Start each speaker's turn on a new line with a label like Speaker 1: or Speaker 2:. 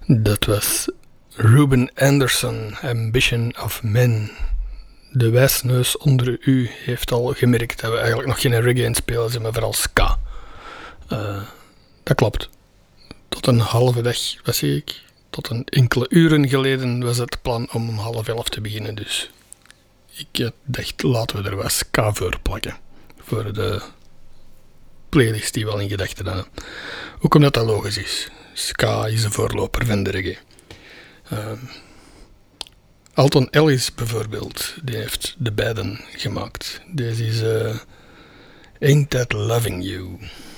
Speaker 1: Dat was Ruben Anderson, Ambition of Men. De wijsneus onder u heeft al gemerkt dat we eigenlijk nog geen reggae in het spelen zijn, maar vooral ska. Dat klopt. Tot een halve dag, wat zie ik? Tot een enkele uren geleden was het plan om 10:30 te beginnen, dus ik dacht, laten we er wat ska voor plakken. Voor de playlist die we al in gedachten hadden. Ook omdat dat logisch is. Ska is de voorloper van de reggae. Alton Ellis bijvoorbeeld, die heeft de beiden gemaakt. Deze is Ain't That Loving You.